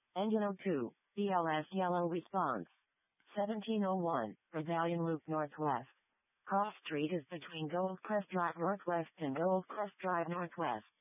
Engine 02, BLS yellow response. 1701, Rebellion Loop Northwest. Cross Street is between Goldcrest Drive Northwest and Goldcrest Drive Northwest.